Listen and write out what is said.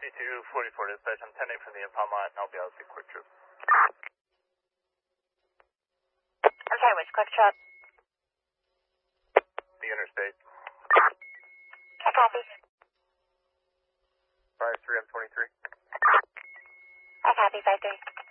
5244 dispatch, I'm 10-8 from the impound line, I'll be out to quick trip. I'm sorry, which quick trip? The interstate. I copy. 53, I'm 23. I copy, 53.